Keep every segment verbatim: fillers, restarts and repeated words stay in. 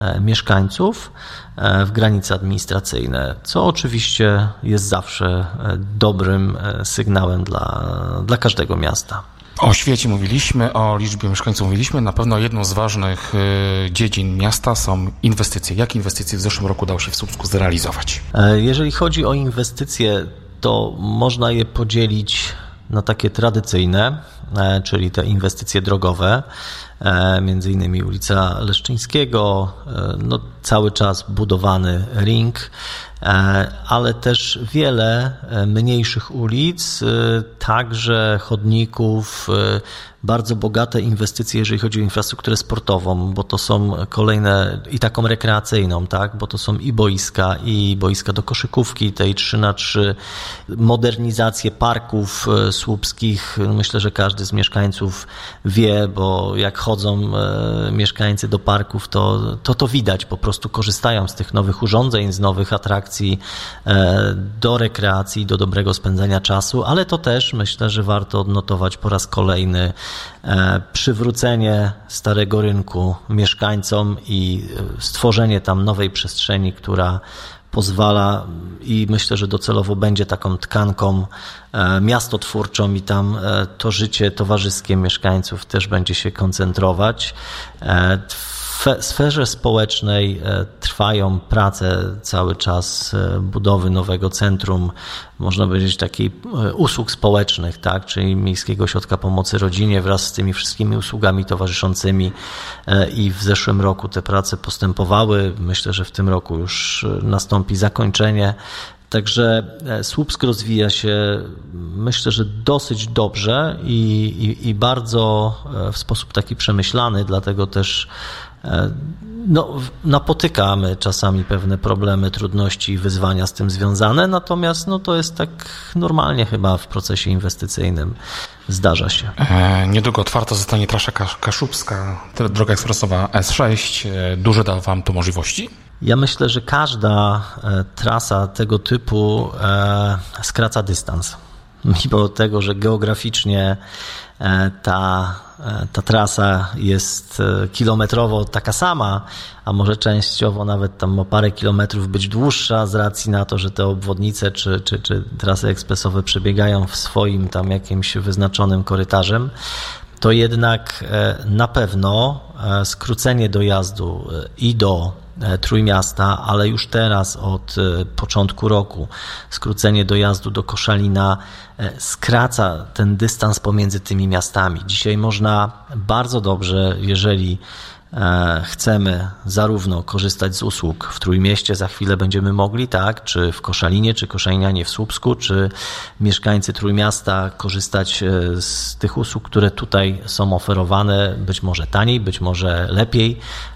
mieszkańców w granice administracyjne, co oczywiście jest zawsze dobrym sygnałem dla, dla każdego miasta. O świecie mówiliśmy, o liczbie mieszkańców mówiliśmy. Na pewno jedną z ważnych dziedzin miasta są inwestycje. Jakie inwestycje w zeszłym roku udało się w Słupsku zrealizować? Jeżeli chodzi o inwestycje, to można je podzielić na takie tradycyjne, czyli te inwestycje drogowe, między innymi ulica Leszczyńskiego, no cały czas budowany ring, ale też wiele mniejszych ulic, także chodników, bardzo bogate inwestycje, jeżeli chodzi o infrastrukturę sportową, bo to są kolejne i taką rekreacyjną, tak, bo to są i boiska, i boiska do koszykówki, tej trzy na trzy, modernizację parków słupskich. Myślę, że każdy z mieszkańców wie, bo jak chodzą mieszkańcy do parków, to to, to widać, po prostu korzystają z tych nowych urządzeń, z nowych atrakcji do rekreacji, do dobrego spędzania czasu, ale to też myślę, że warto odnotować po raz kolejny przywrócenie Starego Rynku mieszkańcom i stworzenie tam nowej przestrzeni, która pozwala i myślę, że docelowo będzie taką tkanką miastotwórczą i tam to życie towarzyskie mieszkańców też będzie się koncentrować. W sferze społecznej trwają prace cały czas budowy nowego centrum, można powiedzieć, takiej usług społecznych, tak, czyli Miejskiego Ośrodka Pomocy Rodzinie wraz z tymi wszystkimi usługami towarzyszącymi i w zeszłym roku te prace postępowały. Myślę, że w tym roku już nastąpi zakończenie. Także Słupsk rozwija się, myślę, że dosyć dobrze i, i, i bardzo w sposób taki przemyślany, dlatego też no, napotykamy czasami pewne problemy, trudności i wyzwania z tym związane, natomiast no, to jest tak normalnie chyba w procesie inwestycyjnym. Zdarza się. E, niedługo otwarta zostanie trasa kaszubska, droga ekspresowa S sześć. Duże da Wam to możliwości? Ja myślę, że każda trasa tego typu skraca dystans. Mimo tego, że geograficznie ta, ta trasa jest kilometrowo taka sama, a może częściowo nawet tam o parę kilometrów być dłuższa z racji na to, że te obwodnice czy, czy, czy trasy ekspresowe przebiegają w swoim tam jakimś wyznaczonym korytarzem, to jednak na pewno skrócenie dojazdu i do Trójmiasta, ale już teraz od początku roku skrócenie dojazdu do Koszalina skraca ten dystans pomiędzy tymi miastami. Dzisiaj można bardzo dobrze, jeżeli chcemy zarówno korzystać z usług w Trójmieście, za chwilę będziemy mogli, tak, czy w Koszalinie, czy koszalinianie w Słupsku, czy mieszkańcy Trójmiasta korzystać z tych usług, które tutaj są oferowane, być może taniej, być może lepiej,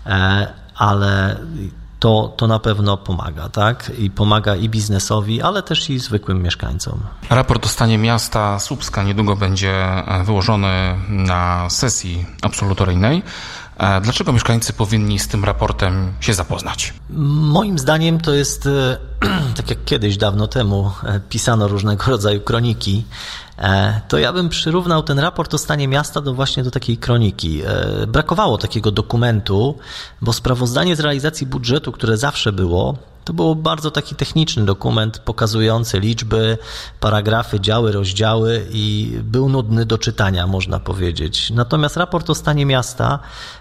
ale to, to na pewno pomaga, tak? I pomaga i biznesowi, ale też i zwykłym mieszkańcom. Raport o stanie miasta Słupska niedługo będzie wyłożony na sesji absolutoryjnej. Dlaczego mieszkańcy powinni z tym raportem się zapoznać? Moim zdaniem to jest, tak jak kiedyś, dawno temu pisano różnego rodzaju kroniki, to ja bym przyrównał ten raport o stanie miasta do właśnie do takiej kroniki. Brakowało takiego dokumentu, bo sprawozdanie z realizacji budżetu, które zawsze było, to był bardzo taki techniczny dokument pokazujący liczby, paragrafy, działy, rozdziały i był nudny do czytania, można powiedzieć. Natomiast raport o stanie miasta,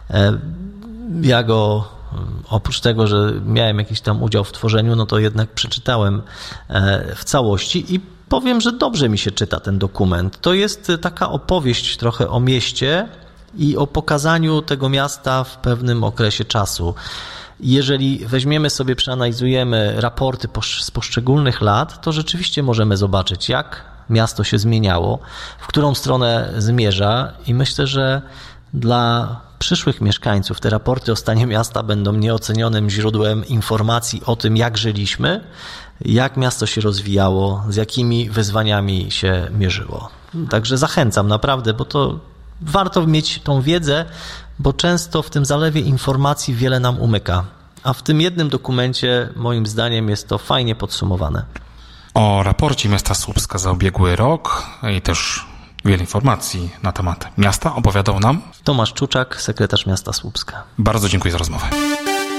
ja go oprócz tego, że miałem jakiś tam udział w tworzeniu, no to jednak przeczytałem w całości i powiem, że dobrze mi się czyta ten dokument. To jest taka opowieść trochę o mieście i o pokazaniu tego miasta w pewnym okresie czasu. Jeżeli weźmiemy sobie, przeanalizujemy raporty z poszczególnych lat, to rzeczywiście możemy zobaczyć, jak miasto się zmieniało, w którą stronę zmierza i myślę, że dla przyszłych mieszkańców te raporty o stanie miasta będą nieocenionym źródłem informacji o tym, jak żyliśmy, jak miasto się rozwijało, z jakimi wyzwaniami się mierzyło. Także zachęcam naprawdę, bo to warto mieć tą wiedzę, bo często w tym zalewie informacji wiele nam umyka. A w tym jednym dokumencie, moim zdaniem, jest to fajnie podsumowane. O raporcie miasta Słupska za ubiegły rok i też wiele informacji na temat miasta opowiadał nam Tomasz Czuczak, sekretarz miasta Słupska. Bardzo dziękuję za rozmowę.